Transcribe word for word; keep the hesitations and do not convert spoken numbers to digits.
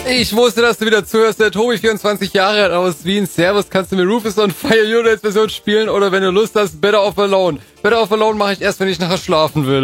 Ich wusste, dass du wieder zuhörst. Der Tobi, vierundzwanzig Jahre alt aus Wien. Servus, kannst du mir Rufus on Fire Units Version spielen oder wenn du Lust hast, Better Off Alone. Better Off Alone mache ich erst, wenn ich nachher schlafen will.